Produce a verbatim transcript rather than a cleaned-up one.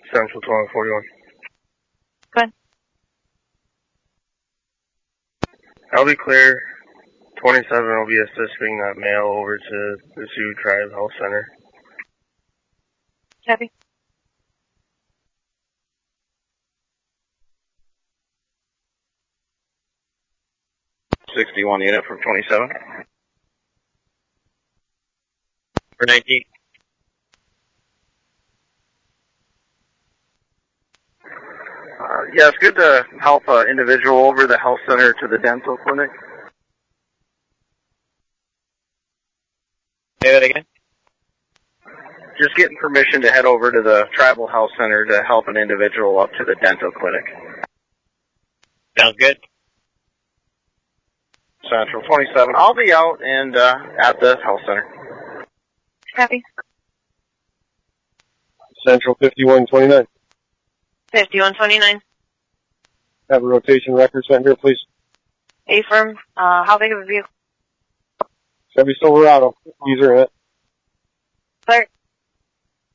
Central twelve forty-one. Go ahead. I'll be clear. twenty-seven will be assisting that male over to the Sioux Tribe Health Center. Copy. sixty-one unit from twenty-seven. For nineteen. Uh, yeah, it's good to help an individual over the health center to the dental clinic. Say that again? Just getting permission to head over to the tribal health center to help an individual up to the dental clinic. Sounds good. Central twenty-seven. I'll be out and uh, at the health center. Copy. Central fifty-one twenty-nine. fifty-one twenty-nine. Have a rotation record sent here, please. A-firm. Uh, how big of a vehicle? Chevy Silverado. User in it. Clear.